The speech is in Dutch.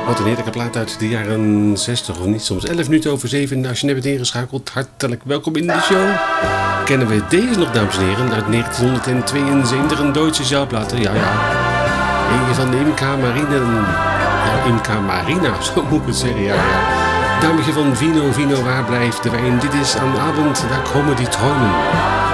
Wat een heerlijke plaat uit de jaren 60 of niet, soms 11 minuten over 7. Als je net bent ingeschakeld, hartelijk welkom in de show. Kennen we deze nog, dames en heren, uit 1972, een Duitse sjaalplaat. Ja. Eén van de Imca Marina. Ja, Imca Marina, zo moet ik het zeggen, ja. Dametje van Vino, waar blijft de wijn? Dit is aan de avond, daar komen die träumen.